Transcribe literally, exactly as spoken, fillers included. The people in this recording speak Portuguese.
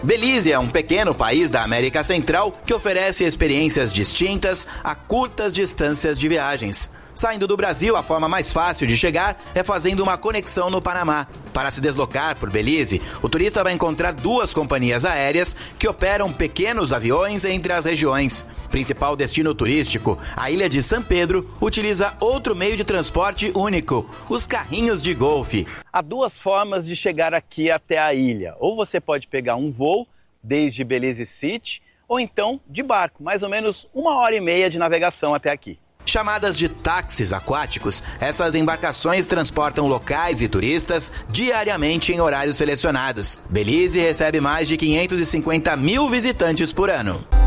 Belize é um pequeno país da América Central que oferece experiências distintas a curtas distâncias de viagens. Saindo do Brasil, a forma mais fácil de chegar é fazendo uma conexão no Panamá. Para se deslocar por Belize, o turista vai encontrar duas companhias aéreas que operam pequenos aviões entre as regiões. Principal destino turístico, a ilha de San Pedro utiliza outro meio de transporte único, os carrinhos de golfe. Há duas formas de chegar aqui até a ilha. Ou você pode pegar um voo desde Belize City, ou então de barco, mais ou menos uma hora e meia de navegação até aqui. Chamadas de táxis aquáticos, essas embarcações transportam locais e turistas diariamente em horários selecionados. Belize recebe mais de quinhentos e cinquenta mil visitantes por ano.